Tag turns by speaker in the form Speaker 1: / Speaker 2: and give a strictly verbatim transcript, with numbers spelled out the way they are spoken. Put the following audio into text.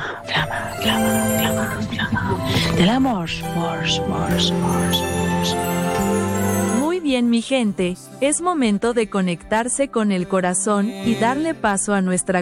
Speaker 1: flama, flama, flama, flama, flama. Del amor, amor, amor, amor, amor.
Speaker 2: Muy bien, mi gente, es momento de conectarse con el corazón y darle paso a nuestra